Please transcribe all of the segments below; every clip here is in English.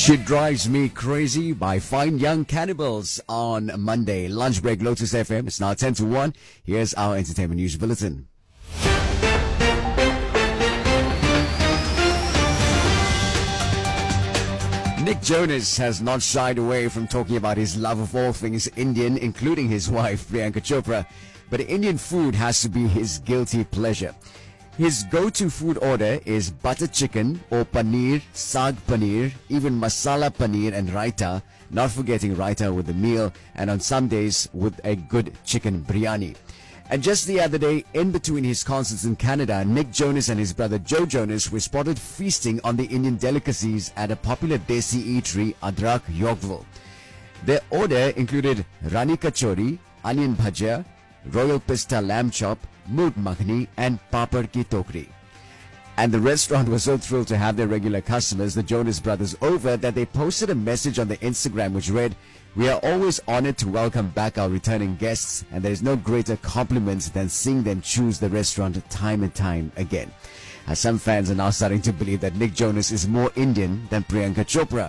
She Drives Me Crazy by Fine Young Cannibals on Monday. Lunch break, Lotus FM. It's now 10 to 1. Here's our entertainment news bulletin. Nick Jonas has not shied away from talking about his love of all things Indian, including his wife, Priyanka Chopra. But Indian food has to be his guilty pleasure. His go-to food order is butter chicken or paneer, saag paneer, even masala paneer and raita, not forgetting raita with the meal, and on some days with a good chicken biryani. And just the other day, in between his concerts in Canada, Nick Jonas and his brother Joe Jonas were spotted feasting on the Indian delicacies at a popular Desi eatery, Adrak, Yorkville. Their order included rani kachori, onion bhajia, royal pista lamb chop, mood makhani and papad ki tokri. And the restaurant was so thrilled to have their regular customers, the Jonas brothers, over that they posted a message on their Instagram which read, "We are always honored to welcome back our returning guests, and there is no greater compliment than seeing them choose the restaurant time and time again." As some fans are now starting to believe that Nick Jonas is more Indian than Priyanka Chopra.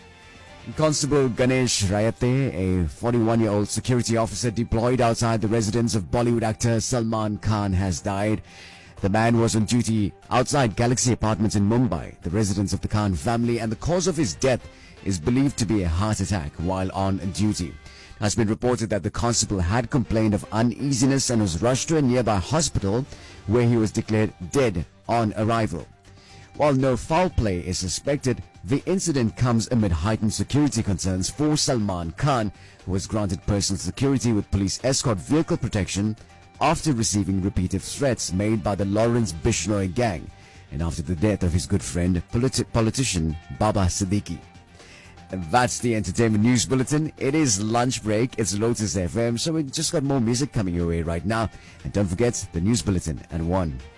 Constable Ganesh Rayate, a 41-year-old security officer deployed outside the residence of Bollywood actor Salman Khan, has died. The man was on duty outside Galaxy Apartments in Mumbai, the residence of the Khan family, and the cause of his death is believed to be a heart attack while on duty. It has been reported that the constable had complained of uneasiness and was rushed to a nearby hospital where he was declared dead on arrival. While no foul play is suspected, the incident comes amid heightened security concerns for Salman Khan, who was granted personal security with police escort vehicle protection after receiving repeated threats made by the Lawrence Bishnoi gang and after the death of his good friend, politician Baba Siddiqui. And that's the entertainment news bulletin. It is lunch break. It's Lotus FM, so we just got more music coming your way right now. And don't forget the news bulletin at 1.